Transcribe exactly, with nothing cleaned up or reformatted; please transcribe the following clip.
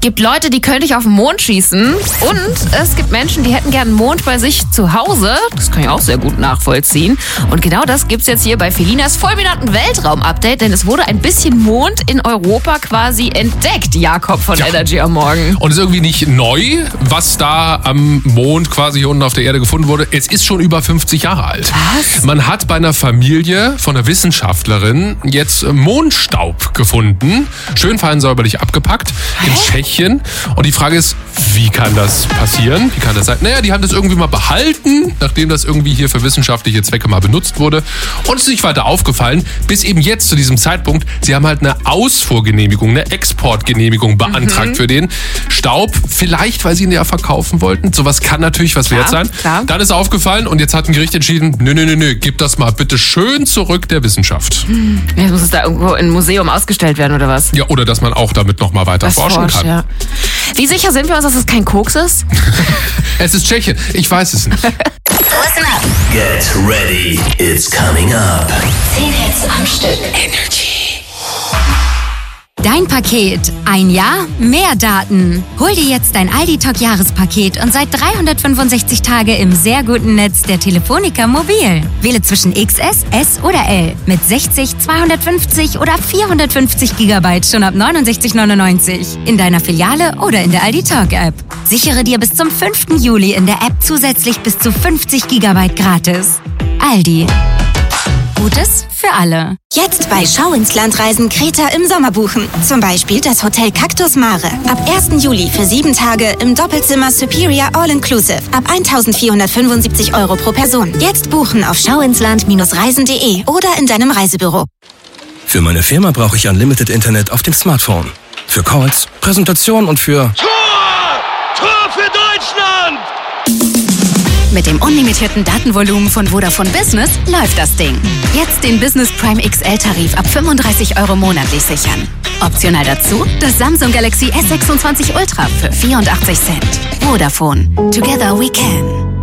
Gibt Leute, die könnte ich auf den Mond schießen. Und es gibt Menschen, die hätten gern einen Mond bei sich zu Hause. Das kann ich auch sehr gut nachvollziehen. Und genau das gibt's jetzt hier bei Felinas fulminanten Weltraum-Update, denn es wurde ein bisschen Mond in Europa quasi entdeckt, Jakob von ja. Energy am Morgen. Und es ist irgendwie nicht neu, was da am Mond quasi hier unten auf der Erde gefunden wurde. Es ist schon über fünfzig Jahre alt. Was? Man hat bei einer Familie von einer Wissenschaftlerin jetzt Mondstaub gefunden. Schön fein säuberlich abgepackt. Hä? In Tschechien. Und die Frage ist, wie kann das passieren? Wie kann das sein? Naja, die haben das irgendwie mal behalten, nachdem das irgendwie hier für wissenschaftliche Zwecke mal benutzt wurde. Und es ist nicht weiter aufgefallen, bis eben jetzt zu diesem Zeitpunkt. Sie haben halt eine Ausfuhrgenehmigung, eine Exportgenehmigung beantragt mhm. für den Staub. Vielleicht, weil sie ihn ja verkaufen wollten. Sowas kann natürlich was klar, wert sein. Klar. Dann ist aufgefallen und jetzt hat ein Gericht entschieden, nö, nö, nö, nö, gib das mal bitte schön zurück der Wissenschaft. Jetzt muss es da irgendwo in einem Museum ausgestellt werden oder was? Ja, oder dass man auch damit nochmal weiter das forschen forscht, kann. Ja. Wie sicher sind wir uns, dass es kein Koks ist? Es ist Tschechien. Ich weiß es nicht. Listen up. Get ready. It's coming up. zehn Hits am Stück. Energy. Dein Paket. Ein Jahr, mehr Daten. Hol dir jetzt dein Aldi Talk Jahrespaket und seit dreihundertfünfundsechzig Tage im sehr guten Netz der Telefonica Mobil. Wähle zwischen X S, S oder L mit sechzig, zweihundertfünfzig oder vierhundertfünfzig Gigabyte schon ab neunundsechzig neunundneunzig in deiner Filiale oder in der Aldi Talk App. Sichere dir bis zum fünften Juli in der App zusätzlich bis zu fünfzig Gigabyte gratis. Aldi. Gutes für alle. Jetzt bei Schau ins Land Reisen Kreta im Sommer buchen. Zum Beispiel das Hotel Cactus Mare. Ab ersten Juli für sieben Tage im Doppelzimmer Superior All-Inclusive. Ab eintausendvierhundertfünfundsiebzig Euro pro Person. Jetzt buchen auf schauinsland Reisen punkt de oder in deinem Reisebüro. Für meine Firma brauche ich Unlimited Internet auf dem Smartphone. Für Calls, Präsentationen und für... Tor! Tor für Deutschland! Mit dem unlimitierten Datenvolumen von Vodafone Business läuft das Ding. Jetzt den Business Prime X L-Tarif ab fünfunddreißig Euro monatlich sichern. Optional dazu das Samsung Galaxy S sechsundzwanzig Ultra für vierundachtzig Cent. Vodafone. Together we can.